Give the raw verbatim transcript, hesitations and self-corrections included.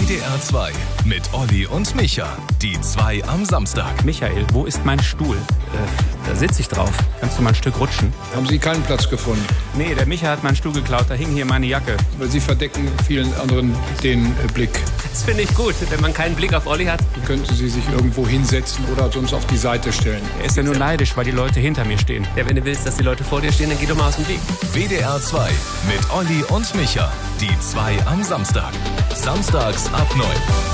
D R zwei mit Olli und Micha. Die zwei am Samstag. Michael, wo ist mein Stuhl? Äh, da sitze ich drauf. Kannst du mal ein Stück rutschen? Haben Sie keinen Platz gefunden? Nee, der Micha hat meinen Stuhl geklaut. Da hing hier meine Jacke. Weil Sie verdecken vielen anderen den äh, Blick. Das finde ich gut. Wenn man keinen Blick auf Olli hat. Könnten Sie sich irgendwo hinsetzen oder sonst auf die Seite stellen? Er ist ja nur neidisch, weil die Leute hinter mir stehen. Ja, wenn du willst, dass die Leute vor dir stehen, dann geh doch mal aus dem Weg. W D R zwei mit Olli und Micha. Die zwei am Samstag. Samstags ab neun.